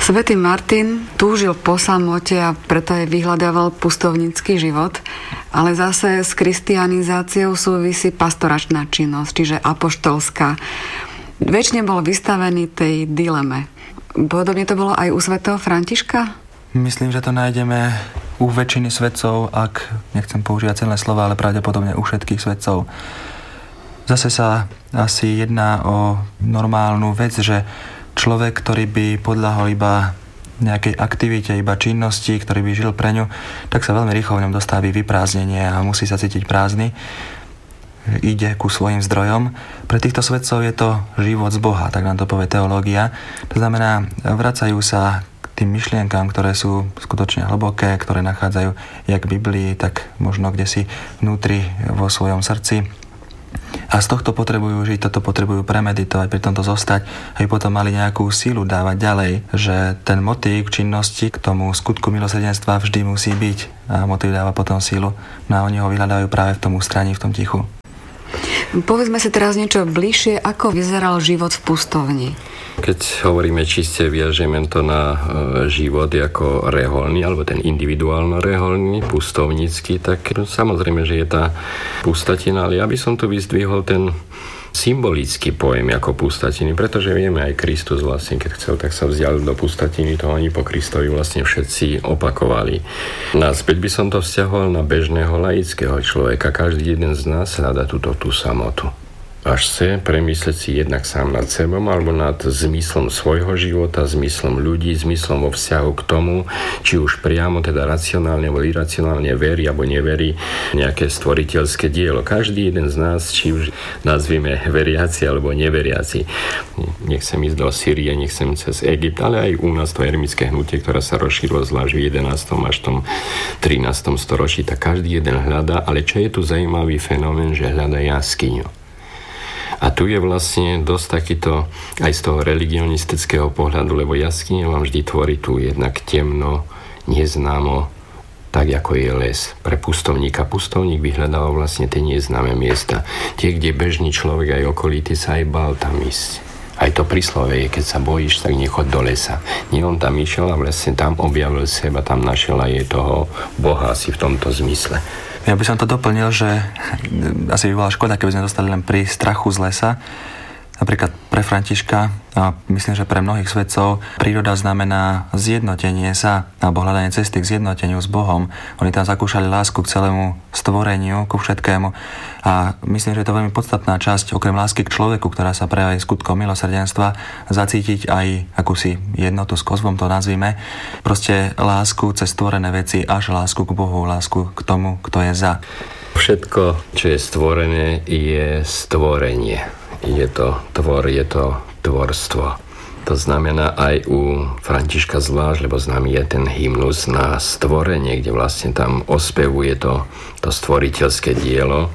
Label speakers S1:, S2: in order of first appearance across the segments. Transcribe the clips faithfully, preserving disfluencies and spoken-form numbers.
S1: Svätý Martin túžil po samote a preto aj vyhľadával pustovnícky život, ale zase s kristianizáciou súvisí pastoračná činnosť, čiže apoštolská. Večne bol vystavený tej dileme. Podobne to bolo aj u svätého Františka?
S2: Myslím, že to nájdeme u väčšiny svetcov, ak nechcem používať celé slova, ale pravdepodobne u všetkých svetcov. Zase sa asi jedná o normálnu vec, že človek, ktorý by podľahol iba nejakej aktivite, iba činnosti, ktorý by žil pre ňu, tak sa veľmi rýchlo v ňom dostaví vyprázdnenie a musí sa cítiť prázdny. Ide ku svojim zdrojom. Pre týchto svedcov je to život z Boha, tak nám to povie teológia. To znamená, vracajú sa k tým myšlienkám, ktoré sú skutočne hlboké, ktoré nachádzajú jak v Biblii, tak možno kdesi vnútri vo svojom srdci. A z tohto potrebujú žiť, toto potrebujú premeditovať, pri tomto zostať, aby potom mali nejakú sílu dávať ďalej, že ten motív k činnosti, k tomu skutku milosrdenstva vždy musí byť a motív dáva potom sílu. No a oni ho vyhľadajú práve v tom ústraní, v tom tichu.
S1: Povedzme si teraz niečo bližšie, ako vyzeral život v pustovni.
S3: Keď hovoríme čiste, viažeme to na život ako reholný, alebo ten individuálno-reholný, pustovnícky, tak samozrejme, že je tá pustatina, ale ja by som tu vyzdvihol ten symbolický pojem ako pustatiny, pretože vieme, aj Kristus vlastne, keď chcel, tak sa vzdialil do pustatiny, to oni po Kristovi vlastne všetci opakovali. Naspäť by som to vzťahoval na bežného laického človeka. Každý jeden z nás hľadá túto tú samotu. Až chce premyslieť si jednak sám nad sebou alebo nad zmyslom svojho života, zmyslom ľudí, zmyslom vo vzťahu k tomu, či už priamo, teda racionálne alebo iracionálne verí alebo neverí nejaké stvoriteľské dielo. Každý jeden z nás, či už nazvime veriaci alebo neveriaci, nechcem ísť do Sýrie, nechcem cez Egypt, ale aj u nás to eremické hnutie, ktoré sa rozšírilo zvlášť v jedenástom až tom trinástom storočí, tak každý jeden hľadá, ale čo je tu zaujímavý fenomén, že hľadá jaskyňu. A tu je vlastne dosť takýto aj z toho religionistického pohľadu, lebo jaskyňa vám vždy tvorí tu jednak temno, neznámo, tak ako je les. Pre pustovníka pustovník vyhľadával vlastne tie neznáme miesta. Tie, kde bežný človek aj okolitý sa aj bál tam ísť. Aj to príslove je, keď sa bojíš, tak nechod do lesa. Nie, on tam išiel a vlastne tam objavil seba, tam našiel aj toho Boha asi v tomto zmysle.
S2: Ja by som to doplnil, že asi by bola škoda, keby sme dostali len pri strachu z lesa. Napríklad pre Františka a myslím, že pre mnohých svedcov príroda znamená zjednotenie sa alebo hľadanie cesty k zjednoteniu s Bohom. Oni tam zakúšali lásku k celému stvoreniu, ku všetkému a myslím, že je to veľmi podstatná časť okrem lásky k človeku, ktorá sa prejaví skutkom milosrdenstva, zacítiť aj akúsi jednotu s kozmom, to nazvime. Proste lásku cez stvorené veci až lásku k Bohu, lásku k tomu, kto je za.
S3: Všetko, čo je stvorené, je stvorenie. Je to tvor, je to tvorstvo. To znamená aj u Františka zvlášť, lebo známy je ten hymnus na stvorenie, kde vlastne tam ospevuje to, to stvoriteľské dielo.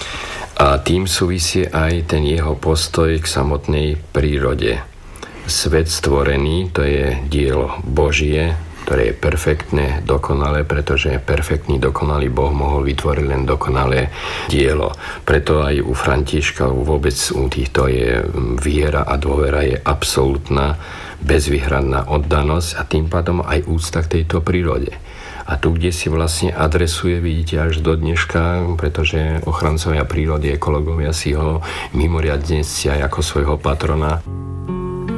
S3: A tým súvisí aj ten jeho postoj k samotnej prírode. Svet stvorený, to je dielo Božie, ktoré je perfektné, dokonalé, pretože perfektný, dokonalý Boh mohol vytvoriť len dokonalé dielo. Preto aj u Františka vôbec u týchto je viera a dôvera je absolútna, bezvýhradná oddanosť a tým pádom aj úcta k tejto prírode. A tu, kde si vlastne adresuje, vidíte až do dneška, pretože ochrancovia prírody, ekológovia si ho mimoriadne ctia ako svojho patrona.